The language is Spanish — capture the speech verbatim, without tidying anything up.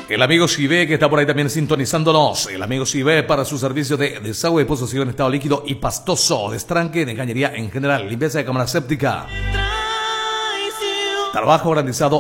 El amigo Shibe, que está por ahí también sintonizándonos. El amigo Shibe para su servicio de desagüe, depósito en estado líquido y pastoso, destranque, de cañería en general, limpieza de cámara séptica, trabajo garantizado